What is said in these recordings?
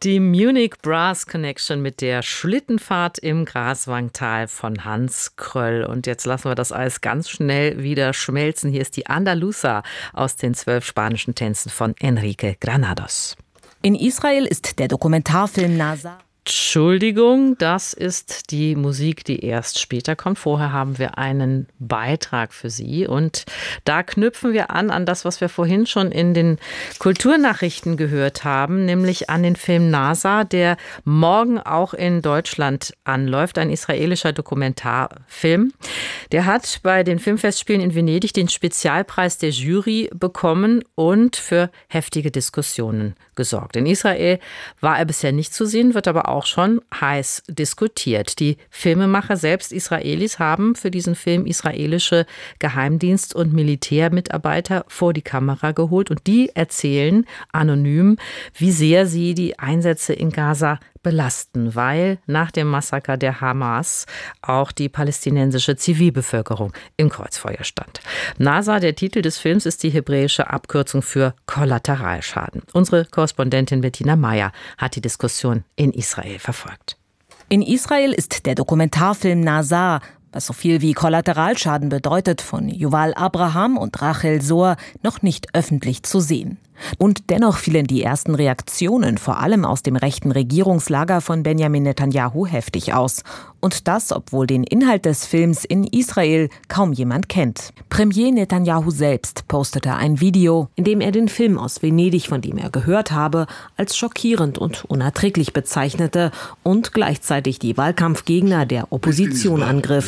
Die Munich Brass Connection mit der Schlittenfahrt im Graswangtal von Hans Kröll. Und jetzt lassen wir das alles ganz schnell wieder schmelzen. Hier ist die Andaluza aus den 12 spanischen Tänzen von Enrique Granados. In Israel ist der Dokumentarfilm Nazar. Entschuldigung, das ist die Musik, die erst später kommt. Vorher haben wir einen Beitrag für Sie und da knüpfen wir an das, was wir vorhin schon in den Kulturnachrichten gehört haben, nämlich an den Film Nazar, der morgen auch in Deutschland anläuft, ein israelischer Dokumentarfilm. Der hat bei den Filmfestspielen in Venedig den Spezialpreis der Jury bekommen und für heftige Diskussionen gesorgt. In Israel war er bisher nicht zu sehen, wird aber auch schon heiß diskutiert. Die Filmemacher selbst, Israelis, haben für diesen Film israelische Geheimdienst- und Militärmitarbeiter vor die Kamera geholt und die erzählen anonym, wie sehr sie die Einsätze in Gaza belasten, weil nach dem Massaker der Hamas auch die palästinensische Zivilbevölkerung im Kreuzfeuer stand. Nazar, der Titel des Films, ist die hebräische Abkürzung für Kollateralschaden. Unsere Korrespondentin Bettina Meyer hat die Diskussion in Israel verfolgt. In Israel ist der Dokumentarfilm Nazar, was so viel wie Kollateralschaden bedeutet, von Yuval Abraham und Rachel Zohr, noch nicht öffentlich zu sehen. Und dennoch fielen die ersten Reaktionen vor allem aus dem rechten Regierungslager von Benjamin Netanyahu heftig aus. Und das, obwohl den Inhalt des Films in Israel kaum jemand kennt. Premier Netanyahu selbst postete ein Video, in dem er den Film aus Venedig, von dem er gehört habe, als schockierend und unerträglich bezeichnete und gleichzeitig die Wahlkampfgegner der Opposition angriff.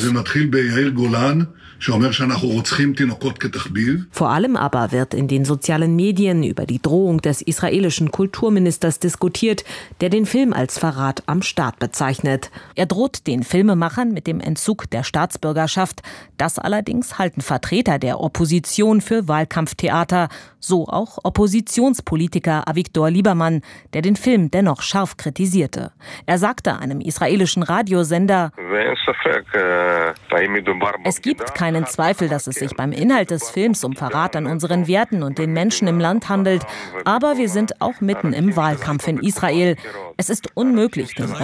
Vor allem aber wird in den sozialen Medien über die Drohung des israelischen Kulturministers diskutiert, der den Film als Verrat am Staat bezeichnet. Er droht den Filmemachern mit dem Entzug der Staatsbürgerschaft. Das allerdings halten Vertreter der Opposition für Wahlkampftheater, so auch Oppositionspolitiker Avigdor Lieberman, der den Film dennoch scharf kritisierte. Er sagte einem israelischen Radiosender: Es gibt keinen Zweifel, dass es sich beim Inhalt des Films um Verrat an unseren Werten und den Menschen im Land handelt, aber wir sind auch mitten im Wahlkampf in Israel. Es ist unmöglich, den